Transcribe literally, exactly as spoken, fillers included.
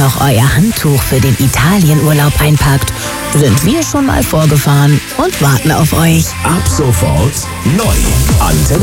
noch euer Handtuch für den Italienurlaub einpackt, sind wir schon mal vorgefahren und warten auf euch. Ab sofort neu. Antenne